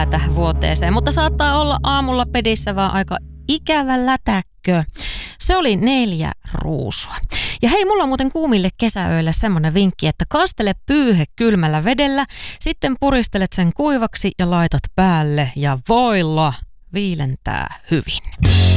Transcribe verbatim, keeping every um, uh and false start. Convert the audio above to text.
päätä vuoteeseen, mutta saattaa olla aamulla pedissä vaan aika ikävä lätäkkö. Se oli neljä ruusua. Ja hei, mulla on muuten kuumille kesäöille semmonen vinkki, että kastele pyyhe kylmällä vedellä, sitten puristelet sen kuivaksi ja laitat päälle ja voilla viilentää hyvin.